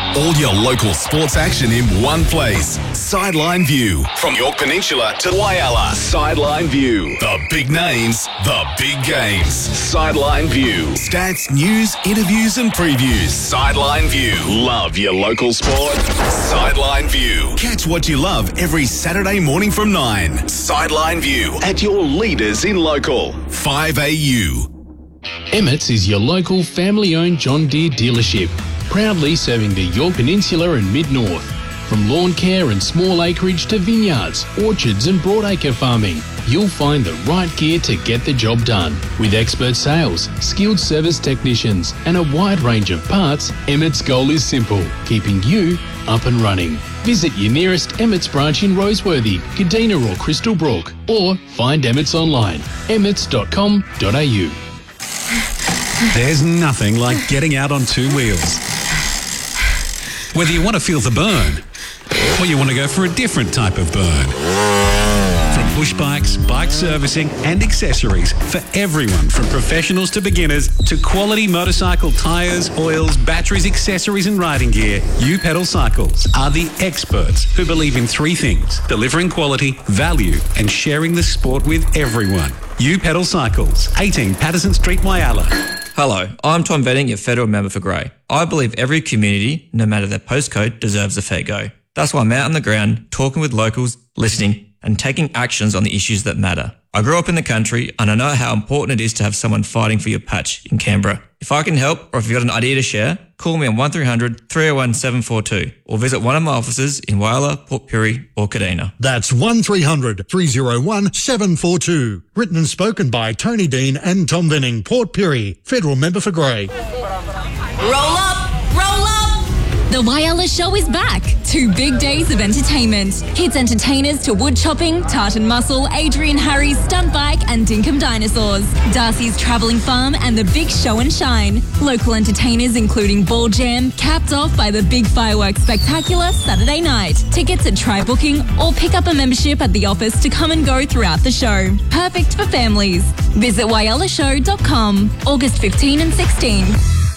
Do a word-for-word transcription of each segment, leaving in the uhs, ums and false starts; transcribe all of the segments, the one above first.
All your local sports action in one place. Sideline View. From York Peninsula to Whyalla. Sideline View. The big names, the big games. Sideline View. Stats, news, interviews and previews. Sideline View. Love your local sport? Sideline View. Catch what you love every Saturday morning from nine. Sideline View. At your leaders in local. five A U. Emmett's is your local family-owned John Deere dealership, proudly serving the York Peninsula and Mid-North. From lawn care and small acreage to vineyards, orchards and broadacre farming, you'll find the right gear to get the job done. With expert sales, skilled service technicians and a wide range of parts, Emmett's goal is simple, keeping you up and running. Visit your nearest Emmett's branch in Roseworthy, Kadina or Crystal Brook, or find Emmett's online, emmets dot com dot a u. There's nothing like getting out on two wheels. Whether you want to feel the burn or you want to go for a different type of burn. From push bikes, bike servicing and accessories for everyone from professionals to beginners to quality motorcycle tyres, oils, batteries, accessories and riding gear, U Pedal Cycles are the experts who believe in three things: delivering quality, value and sharing the sport with everyone. U Pedal Cycles, eighteen Patterson Street, Whyalla. Hello, I'm Tom Venning, your federal member for Grey. I believe every community, no matter their postcode, deserves a fair go. That's why I'm out on the ground, talking with locals, listening, and taking actions on the issues that matter. I grew up in the country, and I know how important it is to have someone fighting for your patch in Canberra. If I can help, or if you've got an idea to share, call me on one three hundred, three oh one, seven four two, or visit one of my offices in Whyalla, Port Pirie, or Kadina. That's one three hundred, three oh one, seven four two. Written and spoken by Tony Dean and Tom Venning, Port Pirie, federal member for Grey. Roll up, roll up. The Whyalla Show is back. Two big days of entertainment. Hits entertainers to wood chopping, Tartan Muscle, Adrian Harry's stunt bike and Dinkum Dinosaurs. Darcy's Travelling Farm and the Big Show and Shine. Local entertainers including Ball Jam, capped off by the Big Fireworks Spectacular Saturday night. Tickets at Try Booking or pick up a membership at the office to come and go throughout the show. Perfect for families. Visit whyalla show dot com, August fifteenth and sixteenth.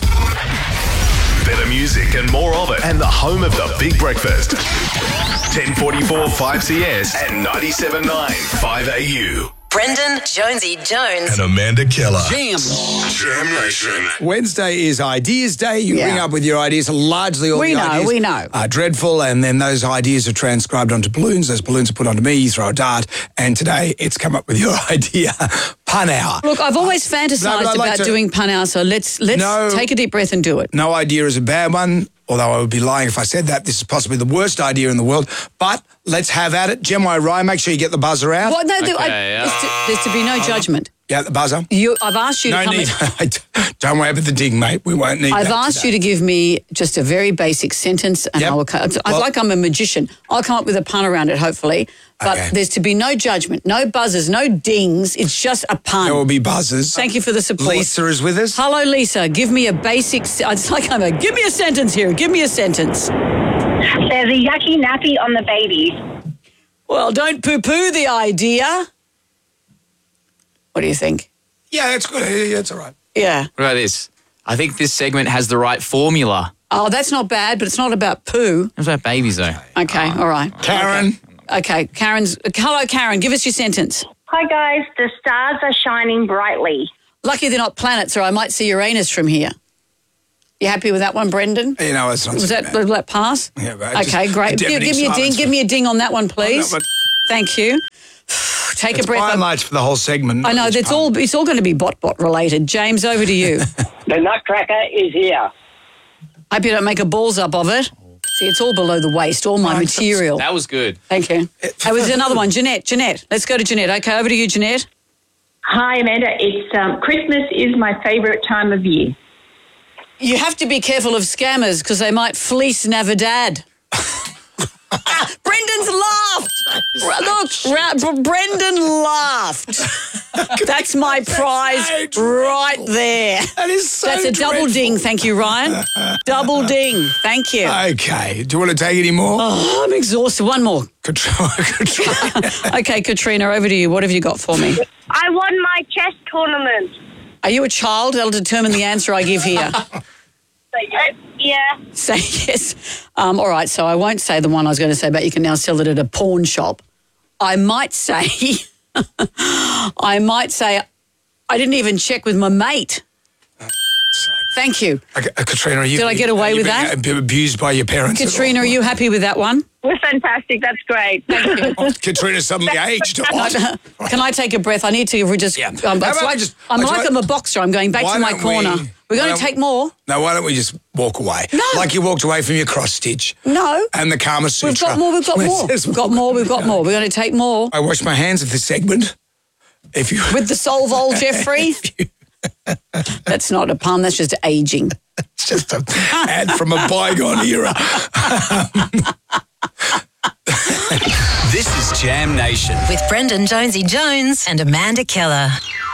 Better music and more of it. And the home of the Big Breakfast. ten forty-four five C S and ninety-seven point nine five A U. Brendan Jonesy Jones. And Amanda Keller. Jam. Jam Nation. Wednesday is Ideas Day. You Yeah. ring up with your ideas. Largely all We the know, ideas we know. are dreadful, and then those ideas are transcribed onto balloons. Those balloons are put onto me. You throw a dart, and today it's come up with your idea. Pun hour. Look, I've always No, fantasised but I'd like about to- doing pun hour, so let's let's No. take a deep breath and do it. No idea is a bad one, although I would be lying if I said that. This is possibly the worst idea in the world, but let's have at it. Gemma Ryan, make sure you get the buzzer out. Well, no, there- I- Okay, there's, to, there's to be no judgment. Yeah, the buzzer. You, I've asked you to No come. need. and- Don't worry about the ding, mate. We won't need I've that asked today. you to give me just a very basic sentence, and Yep. I will. co- It's Well- like I'm a magician. I'll come up with a pun around it, hopefully. But Okay. there's to be no judgment, no buzzers, no dings. It's just a pun. There will be buzzers. Thank you for the support. Lisa is with us. Hello, Lisa. Give me a basic. se- It's like I'm a. Give me a sentence here. Give me a sentence. There's a yucky nappy on the baby. Well, don't poo-poo the idea. What do you think? Yeah, that's good. Yeah, that's all right. Yeah. What about this? I think this segment has the right formula. Oh, that's not bad, but it's not about poo. It's about babies, though. Okay, all right. Karen. Okay, Karen's. Hello, Karen. Give us your sentence. Hi, guys. The stars are shining brightly. Lucky they're not planets, or I might see Uranus from here. You happy with that one, Brendan? You know, it's not Was so that, bad. will that pass? Yeah, but Okay, just great. a Give, deafening give me a ding. silence Give for- me a ding on that one, please. but- Thank you. Take It's a breath. by and I'm- large for the whole segment. I know It's that's pun. all. It's all going to be bot bot related. James, over to you. The Nutcracker is here. Hope you don't make a balls up of it. See, it's all below the waist. All my Right, material. That was good. Thank you. There was another one. Jeanette. Jeanette. Let's go to Jeanette. Okay, over to you, Jeanette. Hi, Amanda. It's um, Christmas is my favourite time of year. You have to be careful of scammers because they might fleece Navidad. Ah, Brendan's laughed. Look, Ra- Brendan laughed. That's my prize right there. That is so That's a double dreadful. ding. Thank you, Ryan. Double ding. Thank you. Okay. Do you want to take any more? Oh, I'm exhausted. One more. Katrina. Katrina. Okay, Katrina, over to you. What have you got for me? I won my chess tournament. Are you a child? That'll determine the answer I give here. Say yes. Yeah. Say yes. Um, all right, so I won't say the one I was going to say, but you can now sell it at a pawn shop. I might say, I might say, I didn't even check with my mate. Thank you. Okay, uh, Katrina, are you... Did I get away are you with being, that? uh, abused by your parents? at Katrina, all? are you happy with that one? We're fantastic. That's great. Thank you. Oh, Katrina suddenly aged. What? Can I take a breath? I need to we just... Yeah. Um, How it's about like, just- I'm I like try- I'm a boxer. I'm going back Why to my don't corner. we- We're why going don't- to take more. No, why don't we just walk away? No. Like you walked away from your cross stitch. No. And the Kama Sutra. We've got more, we've got Where it more. says We've got more, we've got more. We're going to take more. I wash my hands of this segment. If you With the Solvol, Jeffrey. That's not a pun, that's just aging. It's just an ad from a bygone era. This is Jam Nation. With Brendan Jonesy Jones and Amanda Keller.